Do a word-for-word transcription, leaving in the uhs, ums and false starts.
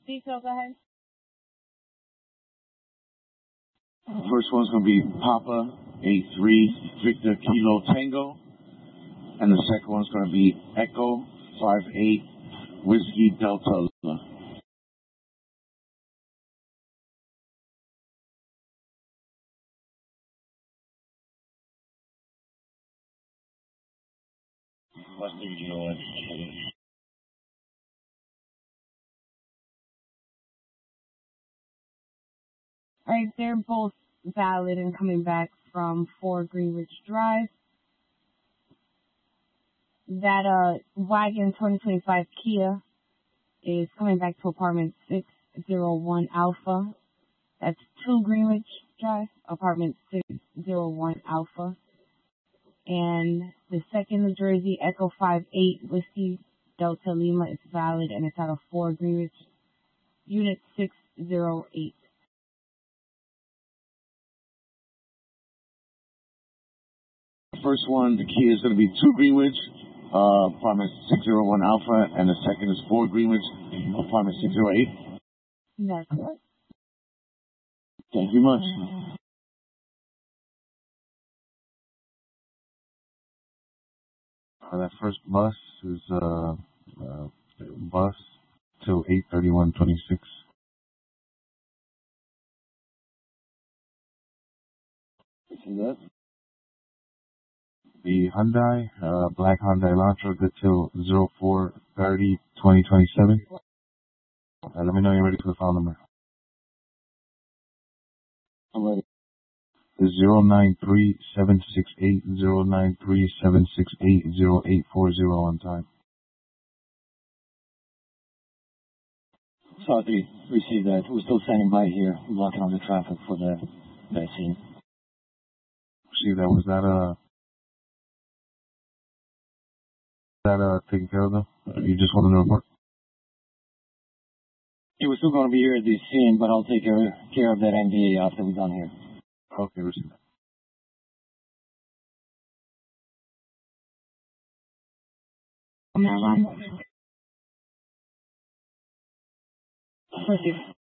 Detail, go ahead. First one's going to be Papa eight three Victor Kilo Tango. And the second one's going to be Echo five eight Whiskey Delta. Alright, they're both valid and coming back from four Greenwich Drive. That uh wagon twenty twenty-five Kia is coming back to apartment six oh one Alpha. That's two Greenwich Drive, apartment six oh one Alpha. And the second New Jersey Echo five eight Whiskey Delta Lima is valid and it's out of four Greenwich, unit six oh eight. First one, the Kia is going to be two Greenwich, uh, apartment six oh one Alpha, and the second is four Greenwich, apartment six oh eight. That's correct. Thank you much. Uh, that first bus is uh, uh bus till eight thirty-one twenty-six. See that? The Hyundai, uh, black Hyundai Elantra, good till zero four thirty twenty twenty-seven. Uh, let me know you're ready for the file number. I'm ready. It's zero nine three seven six eight zero nine three seven six eight zero eight four zero on time. Sorry, received that. We're still standing by here, blocking on the traffic for the that scene. See, that was that uh that uh taken care of though? You just wanted to report? Yeah, we're still going to be here at the scene, but I'll take care, care of that N D A after we're done here. Okay, receive that. Proceed.